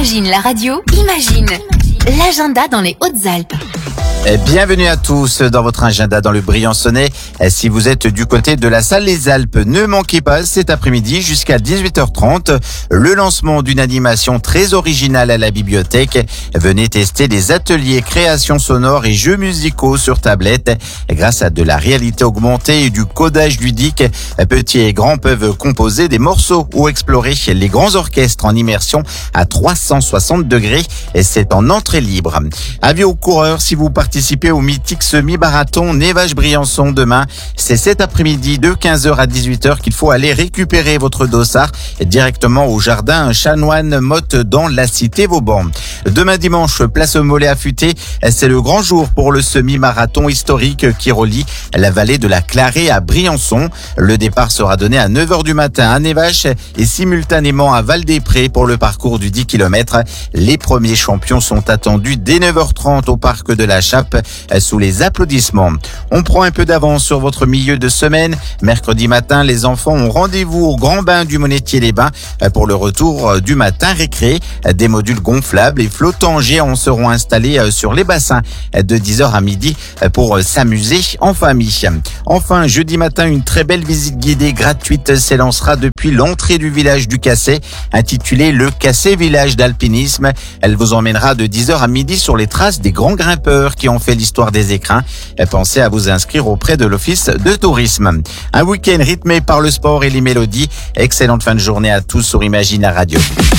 Imagine la radio, imagine l'agenda dans les Hautes-Alpes. Bienvenue à tous dans votre agenda dans le Briançonnais. Si vous êtes du côté de la salle Les Alpes, ne manquez pas cet après-midi jusqu'à 18h30 le lancement d'une animation très originale à la bibliothèque. Venez tester des ateliers création sonore et jeux musicaux sur tablette. Grâce à de la réalité augmentée et du codage ludique, petits et grands peuvent composer des morceaux ou explorer les grands orchestres en immersion à 360 degrés. Et c'est en entrée libre. Avis aux coureurs, si vous participez au mythique semi-marathon Névache-Briançon demain, c'est cet après-midi de 15h à 18h qu'il faut aller récupérer votre dossard directement au jardin Chanoine Motte dans la cité Vauban. Demain dimanche, place au Mollet affûté, c'est le grand jour pour le semi-marathon historique qui relie la vallée de la Clarée à Briançon. Le départ sera donné à 9h du matin à Névache et simultanément à Val-des-Prés pour le parcours du 10 km. Les premiers champions sont attendus dès 9h30 au parc de la Chape sous les applaudissements. On prend un peu d'avance sur votre milieu de semaine. Mercredi matin, les enfants ont rendez-vous au Grand Bain du Monetier-les-Bains pour le retour du matin récré. Des modules gonflables et flottants géants seront installés sur les bassins de 10h à midi pour s'amuser en famille. Enfin, jeudi matin, une très belle visite guidée gratuite s'élancera depuis l'entrée du village du Cassé, intitulée le Cassé Village d'Alpinisme. Elle vous emmènera de 10h à midi sur les traces des grands grimpeurs qui ont fait l'histoire des écrins. Pensez à vous inscrire auprès de l'Office de tourisme. Un week-end rythmé par le sport et les mélodies. Excellente fin de journée à tous sur Imagine la radio.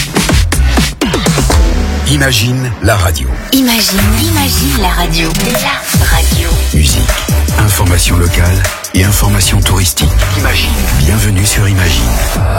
Imagine la radio. Imagine la radio. La radio. Musique, information locale et information touristique. Imagine. Bienvenue sur Imagine.